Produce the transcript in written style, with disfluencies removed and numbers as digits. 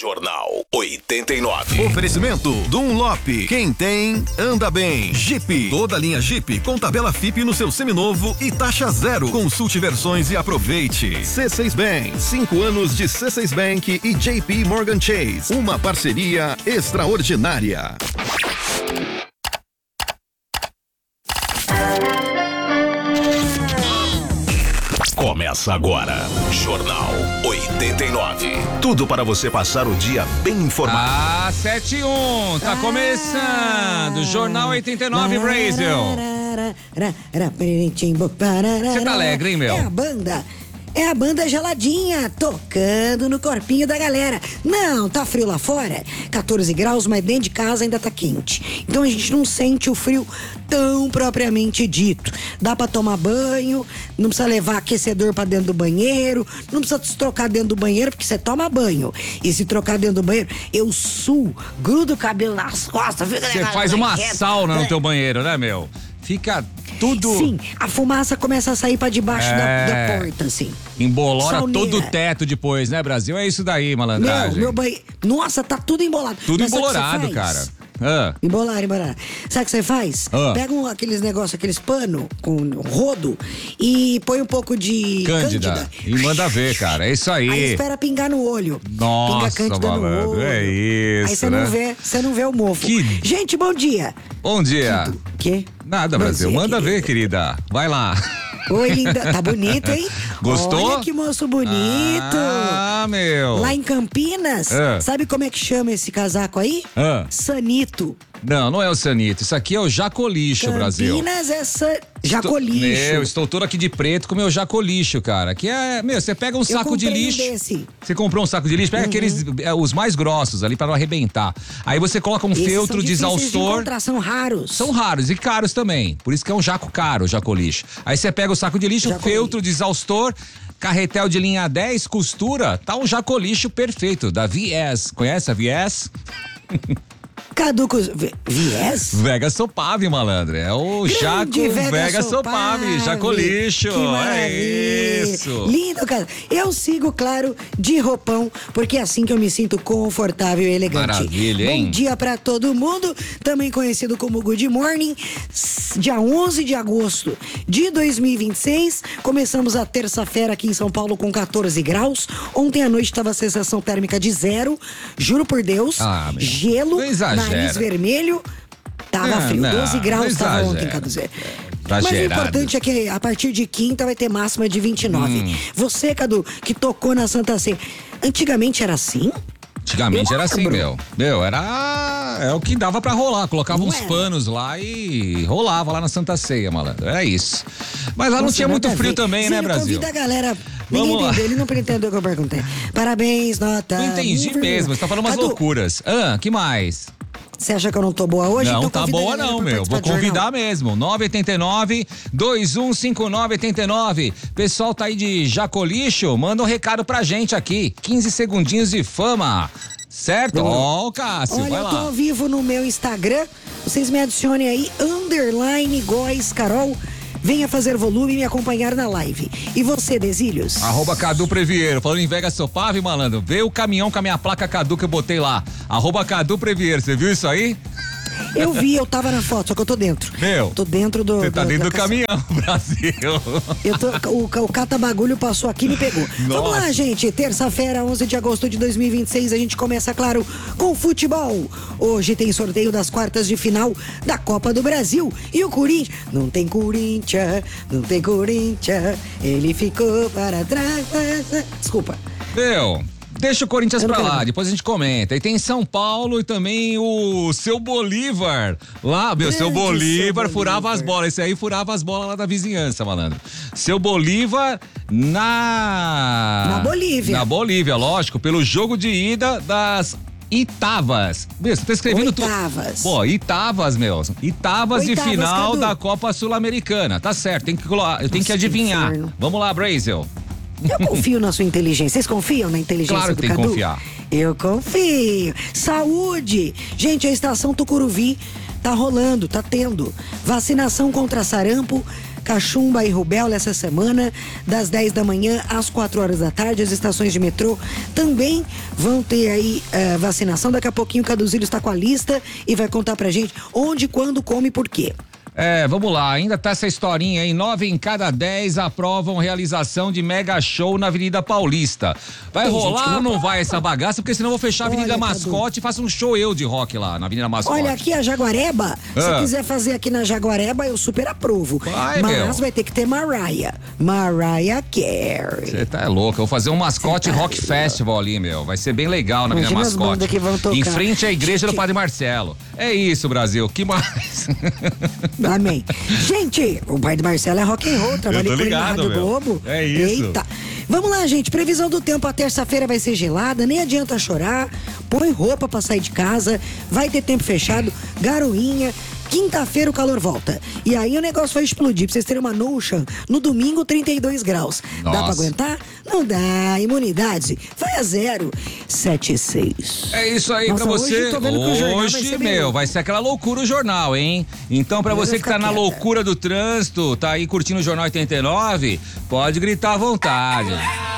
Jornal 89. Oferecimento Dunlop. Quem tem, anda bem. Jeep. Toda linha Jeep com tabela FIP no seu seminovo e taxa zero. Consulte versões e aproveite. C6 Bank. 5 anos de C6 Bank e JP Morgan Chase. Uma parceria extraordinária. Começa agora, Jornal 89. Tudo para você passar o dia bem informado. 7-1, tá começando, Jornal 89, Brasil. Você tá alegre, hein, meu? É a banda geladinha, tocando no corpinho da galera. Não, tá frio lá fora, 14 graus, mas dentro de casa ainda tá quente. Então a gente não sente o frio tão propriamente dito. Dá pra tomar banho, não precisa levar aquecedor pra dentro do banheiro, não precisa se trocar dentro do banheiro, porque você toma banho. E se trocar dentro do banheiro, eu suo, grudo o cabelo nas costas. Você faz uma sauna no teu banheiro, né, meu? Fica tudo... Sim, a fumaça começa a sair pra debaixo da porta, assim. Embolora Sauneira. todo o teto depois, né, Brasil? É isso daí, malandragem. Meu banheiro... Nossa, tá tudo embolado. Tudo Mas embolorado, cara. Embolar. Sabe o que você faz? Pega aqueles negócios, aqueles pano com rodo e põe um pouco de cândida. E manda ver, cara. É isso aí. Aí espera pingar no olho. Nossa, pinga cândida malandro, no olho. é isso, aí você né? não vê o mofo. Gente, bom dia. Bom dia. Que? Nada, Brasil. Dia, manda querida. ver, querida. Vai lá. Oi, linda. Tá bonito, hein? Gostou? Olha que moço bonito. Ah, meu. Lá em Campinas, sabe como é que chama esse casaco aí? Sanito. Não é o Sanito. Isso aqui é o Jacolixo, Brasil. Campinas é Jacolixo. Estou todo aqui de preto com o meu Jacolixo, cara. Que é, você pega um saco de lixo. Você comprou um saco de lixo, pega aqueles, os mais grossos ali pra não arrebentar. Aí você coloca um feltro de exaustor. São raros. São raros e caros também. Por isso que é um jaco caro, o Jacolixo. Aí você pega o saco de lixo, feltro de exaustor, carretel de linha 10, costura, tá um Jacolixo perfeito, da VS. Conhece a VS? Caduco Viés? Vega Sopave, malandro. É o Jaco Vega Sopave, Jacolixo. É isso. Lindo, cara. Eu sigo, claro, de roupão, porque é assim que eu me sinto confortável e elegante. Maravilha, hein? Bom dia pra todo mundo, também conhecido como Good Morning. Dia 11 de agosto de 2026, começamos a terça-feira aqui em São Paulo com 14 graus. Ontem à noite tava a sensação térmica de 0, juro por Deus. Gelo. Nariz vermelho, tava frio, 12 graus tava ontem, Cadu. Mas o importante é que a partir de quinta vai ter máxima de 29. Você, Cadu, que tocou na Santa Ceia, antigamente era assim? Antigamente era assim, meu. É o que dava pra rolar. Colocava uns panos lá e rolava lá na Santa Ceia, malandro. Era isso. Mas lá não tinha muito frio também, né, Brasil? Convida a galera. Ninguém entendeu, ele não entendeu o que eu perguntei. Parabéns, nota. Não entendi mesmo, você tá falando umas loucuras. Que mais? Você acha que eu não tô boa hoje? Não, então tá boa não, meu. Vou convidar mesmo. 989-2159-89. Pessoal tá aí de Jacolixo, manda um recado pra gente aqui. 15 segundinhos de fama. Certo? Cássio, olha, vai lá. eu tô ao vivo no meu Instagram. Vocês me adicionem aí, _Góes_Carol. Venha fazer volume e me acompanhar na live. E você, Desílios? @Cadu Previeiro. Falando em Vega Sopave, malandro, vê o caminhão com a minha placa Cadu que eu botei lá. @Cadu Previeiro. Você viu isso aí? Eu vi, eu tava na foto, só que eu tô dentro. Meu, tô dentro do... Você tá dentro do caminhão, Brasil. O cata-bagulho passou aqui e me pegou. Nossa. Vamos lá, gente. Terça-feira, 11 de agosto de 2026, a gente começa, claro, com futebol. Hoje tem sorteio das quartas de final da Copa do Brasil. E o Corinthians... Não tem Corinthians, ele ficou para trás. Desculpa. Meu... Deixa o Corinthians pra lá, depois a gente comenta. E tem São Paulo e também o Seu Bolívar. Lá, meu, Seu Bolívar furava as bolas. Esse aí furava as bolas lá da vizinhança, malandro. Seu Bolívar na Bolívia. Na Bolívia, lógico, pelo jogo de ida das Itavas. Meu, você tá escrevendo tudo. Pô, Itavas, meu. Itavas de final da Copa Sul-Americana. Tá certo, tem que adivinhar. Vamos lá, Brasil. Eu confio na sua inteligência. Vocês confiam na inteligência claro do que Cadu? Tem que confiar. Eu confio. Saúde! Gente, a estação Tucuruvi tá rolando, tá tendo. Vacinação contra sarampo, cachumba e rubéola essa semana, das 10 da manhã às 4 horas da tarde. As estações de metrô também vão ter aí vacinação. Daqui a pouquinho o Caduzilo está com a lista e vai contar pra gente onde, quando, como e por quê. Vamos lá, ainda tá essa historinha aí, 9 em cada 10 aprovam realização de mega show na Avenida Paulista. Vai rolar ou não vai essa bagaça? Porque senão eu vou fechar a Avenida Mascote e faço um show de rock lá na Avenida Mascote. Olha, aqui a Jaguareba, se quiser fazer aqui na Jaguareba, eu super aprovo. Mas vai ter que ter Mariah Carey. Você tá louco, eu vou fazer um Mascote Rock Festival ali, vai ser bem legal na Avenida Mascote. Que vão tocar. Em frente à igreja do Padre Marcelo. É isso, Brasil, que mais? Amém. Gente, o pai do Marcelo é rock and roll, trabalhei com ele na Rádio Globo. É isso. Eita. Vamos lá, gente, previsão do tempo, a terça-feira vai ser gelada, nem adianta chorar, põe roupa pra sair de casa, vai ter tempo fechado, garoinha. Quinta-feira o calor volta. E aí o negócio vai explodir. Pra vocês terem uma notion, no domingo 32 graus. Nossa. Dá pra aguentar? Não dá. Imunidade vai a 0,76. É isso aí. Nossa, pra você. Hoje, vai ser aquela loucura o jornal, hein? Então pra você que tá na loucura do trânsito, tá aí curtindo o Jornal 89, pode gritar à vontade.